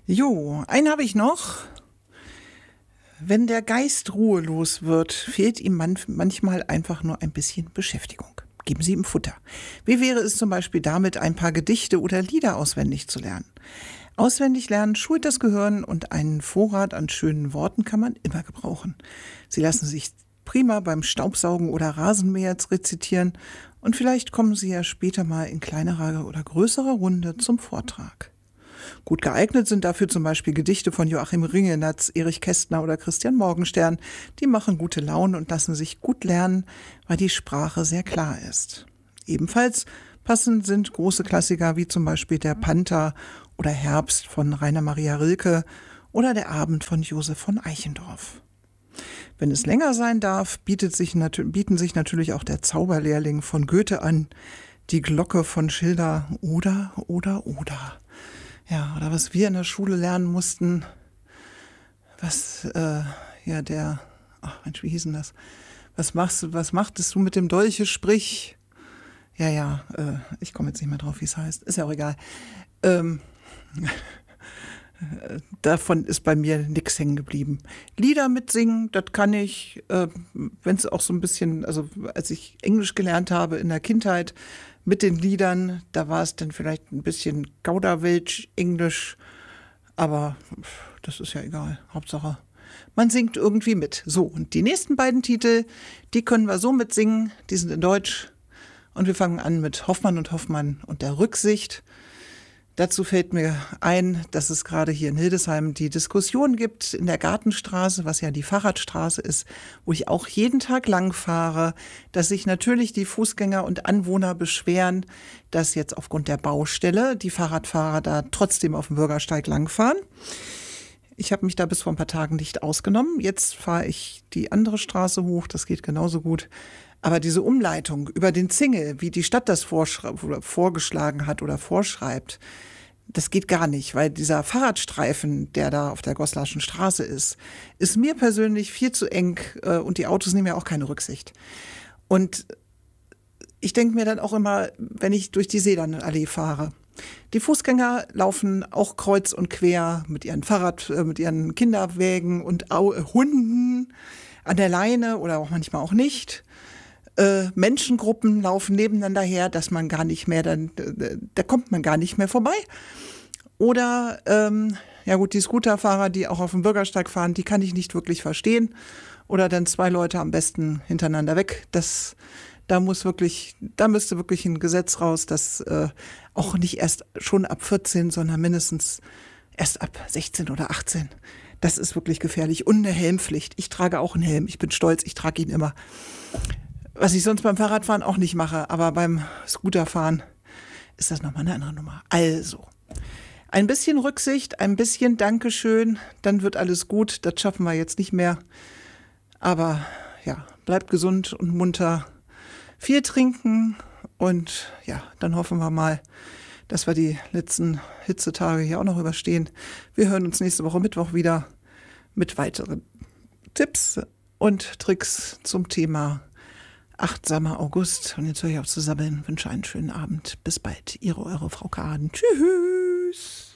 Jo, einen habe ich noch. Wenn der Geist ruhelos wird, fehlt ihm manchmal einfach nur ein bisschen Beschäftigung. Geben Sie ihm Futter. Wie wäre es zum Beispiel damit, ein paar Gedichte oder Lieder auswendig zu lernen? Auswendig lernen schult das Gehirn und einen Vorrat an schönen Worten kann man immer gebrauchen. Sie lassen sich prima beim Staubsaugen oder Rasenmäher rezitieren und vielleicht kommen sie ja später mal in kleinerer oder größerer Runde zum Vortrag. Gut geeignet sind dafür zum Beispiel Gedichte von Joachim Ringelnatz, Erich Kästner oder Christian Morgenstern. Die machen gute Laune und lassen sich gut lernen, weil die Sprache sehr klar ist. Ebenfalls passend sind große Klassiker wie zum Beispiel Der Panther oder Herbst von Rainer Maria Rilke oder Der Abend von Josef von Eichendorff. Wenn es länger sein darf, bieten sich natürlich auch Der Zauberlehrling von Goethe an, Die Glocke von Schiller oder. Ja, oder was wir in der Schule lernen mussten, wie hieß denn das? Was machtest du mit dem Dolche, sprich? Ich komme jetzt nicht mehr drauf, wie es heißt. Ist ja auch egal. Davon ist bei mir nichts hängen geblieben. Lieder mitsingen, das kann ich, wenn es auch so ein bisschen, also als ich Englisch gelernt habe in der Kindheit mit den Liedern, da war es dann vielleicht ein bisschen Gauderwelsch, Englisch, aber das ist ja egal, Hauptsache man singt irgendwie mit. So, und die nächsten beiden Titel, die können wir so mitsingen, die sind in Deutsch und wir fangen an mit Hoffmann und der Rücksicht. Dazu fällt mir ein, dass es gerade hier in Hildesheim die Diskussion gibt in der Gartenstraße, was ja die Fahrradstraße ist, wo ich auch jeden Tag lang fahre, dass sich natürlich die Fußgänger und Anwohner beschweren, dass jetzt aufgrund der Baustelle die Fahrradfahrer da trotzdem auf dem Bürgersteig langfahren. Ich habe mich da bis vor ein paar Tagen nicht ausgenommen. Jetzt fahre ich die andere Straße hoch, das geht genauso gut. Aber diese Umleitung über den Zingel, wie die Stadt das vorgeschlagen hat oder vorschreibt, das geht gar nicht, weil dieser Fahrradstreifen, der da auf der Goslarschen Straße ist mir persönlich viel zu eng und die Autos nehmen ja auch keine Rücksicht. Und ich denke mir dann auch immer, wenn ich durch die Seelandallee fahre, die Fußgänger laufen auch kreuz und quer mit ihren mit ihren Kinderwägen und Hunden an der Leine oder auch manchmal auch nicht. Menschengruppen laufen nebeneinander her, dass man gar nicht mehr, da kommt man gar nicht mehr vorbei. Oder, die Scooterfahrer, die auch auf dem Bürgersteig fahren, die kann ich nicht wirklich verstehen. Oder dann zwei Leute am besten hintereinander weg. Da müsste wirklich ein Gesetz raus, dass auch nicht erst schon ab 14, sondern mindestens erst ab 16 oder 18. Das ist wirklich gefährlich. Und eine Helmpflicht. Ich trage auch einen Helm. Ich bin stolz, ich trage ihn immer. Was ich sonst beim Fahrradfahren auch nicht mache, aber beim Scooterfahren ist das nochmal eine andere Nummer. Also, ein bisschen Rücksicht, ein bisschen Dankeschön, dann wird alles gut. Das schaffen wir jetzt nicht mehr. Aber ja, bleibt gesund und munter. Viel trinken und ja, dann hoffen wir mal, dass wir die letzten Hitzetage hier auch noch überstehen. Wir hören uns nächste Woche Mittwoch wieder mit weiteren Tipps und Tricks zum Thema achtsamer August. Und jetzt höre ich auf zu sabbeln. Wünsche einen schönen Abend. Bis bald. Eure Frau Kaden. Tschüss.